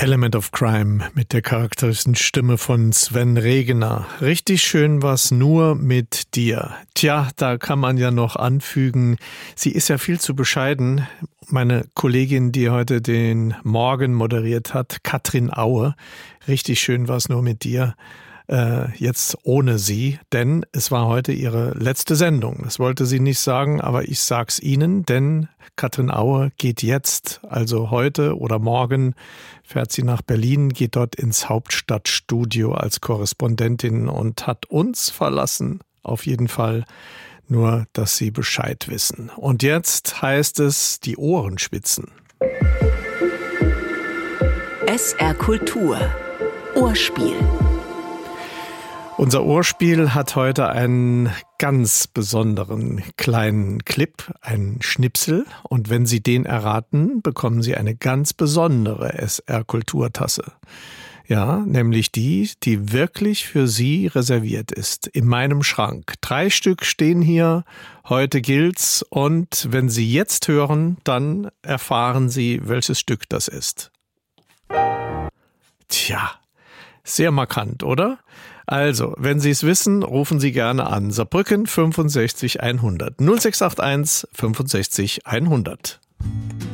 Element of Crime mit der charakteristischen Stimme von Sven Regener. Richtig schön was nur mit dir. Tja, da kann man ja noch anfügen, sie ist ja viel zu bescheiden. Meine Kollegin, die heute den Morgen moderiert hat, Katrin Aue. Richtig schön was nur mit dir. Jetzt ohne sie, denn es war heute ihre letzte Sendung. Das wollte sie nicht sagen, aber ich sag's Ihnen, denn Katrin Aue geht jetzt, also heute oder morgen, fährt sie nach Berlin, geht dort ins Hauptstadtstudio als Korrespondentin und hat uns verlassen. Auf jeden Fall, nur dass Sie Bescheid wissen. Und jetzt heißt es die Ohrenspitzen. SR Kultur Ohrspiel. Unser Ohrspiel hat heute einen ganz besonderen kleinen Clip, einen Schnipsel. Und wenn Sie den erraten, bekommen Sie eine ganz besondere SR-Kulturtasse. Ja, nämlich die wirklich für Sie reserviert ist, in meinem Schrank. 3 Stück stehen hier, heute gilt's. Und wenn Sie jetzt hören, dann erfahren Sie, welches Stück das ist. Tja, sehr markant, oder? Also, wenn Sie es wissen, rufen Sie gerne an. Saarbrücken 65 100 0681 65 100.